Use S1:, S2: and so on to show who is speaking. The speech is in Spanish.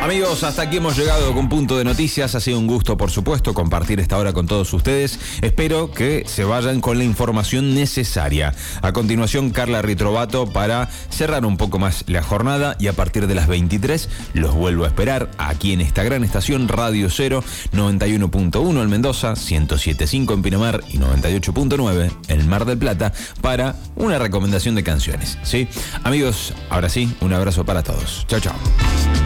S1: Amigos, hasta aquí hemos llegado con Punto de Noticias. Ha sido un gusto, por supuesto, compartir esta hora con todos ustedes. Espero que se vayan con la información necesaria. A continuación, Carla Ritrovato para cerrar un poco más la jornada, y a partir de las 23 los vuelvo a esperar aquí en esta gran estación Radio 0, 91.1 en Mendoza, 107.5 en Pinamar y 98.9 en Mar del Plata para una recomendación de canciones, ¿sí? Amigos, ahora sí, un abrazo para todos. Chao, chao.